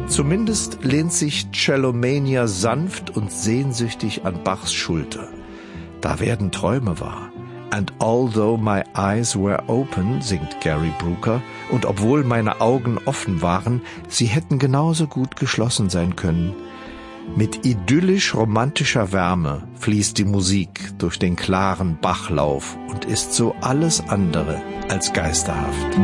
Zumindest lehnt sich Cellomania sanft und sehnsüchtig an Bachs Schulter. Da werden Träume wahr. And although my eyes were open, singt Gary Brooker, und obwohl meine Augen offen waren, sie hätten genauso gut geschlossen sein können. Mit idyllisch-romantischer Wärme fließt die Musik durch den klaren Bachlauf und ist so alles andere als geisterhaft.